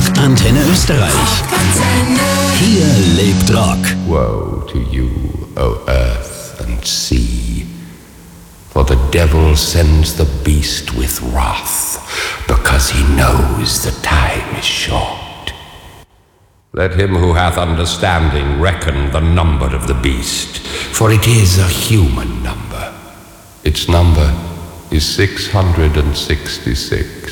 Antenne Österreich. Hier lebt Rock. Woe to you, O earth and sea, for the devil sends the beast with wrath, because he knows the time is short. Let him who hath understanding reckon the number of the beast, for it is a human number. Its number is 666.